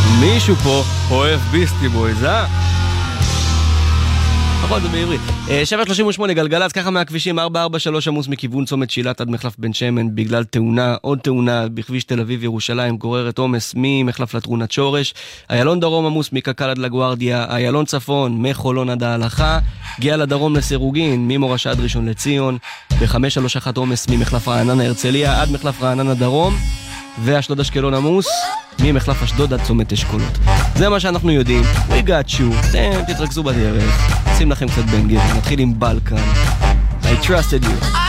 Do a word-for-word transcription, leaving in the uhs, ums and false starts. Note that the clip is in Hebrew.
מישהו פה אוהב ביסטי בויז, אה? נכון, זה בעברית. שבע שלושים ושמונה גלגלץ, ככה מהכבישים, ארבע ארבע שלוש עמוס מכיוון צומת שילת עד מחלף בן שמן, בגלל תאונה, עוד תאונה בכביש תל אביב ירושלים, גוררת עומס ממחלף לתרונת שורש, איילון דרום עמוס מקקל עד לגוארדיה, איילון צפון מחולון עד ההלכה, הגיע לדרום לסירוגין, ממורשה עד ראשון לציון, ב-חמש שלוש אחת עומס ממחלף רעננה הרצליה עד מחלף רעננה דרום, ואשדוד אשקלון עמוס ממחלף אשדוד עד צומת אשכולות. זה מה שאנחנו יודעים. We got you. אתם תתרכזו בדרך. שים לכם קצת בנגר. נתחיל עם בלקן. I trusted you.